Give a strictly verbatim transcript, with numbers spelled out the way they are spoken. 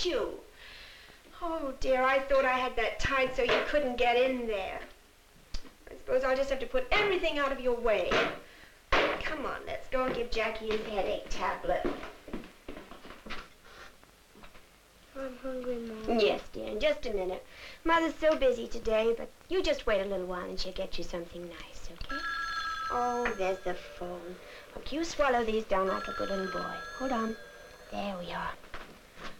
hurt you. Oh, dear, I thought I had that tied so you couldn't get in there. I suppose I'll just have to put everything out of your way. Come on, let's go and give Jackie his headache tablet. I'm hungry, Mom. Yes, dear, in just a minute. Mother's so busy today, but you just wait a little while and she'll get you something nice, okay? Oh, there's the phone. Look, you swallow these down like a good little boy. Hold on. There we are.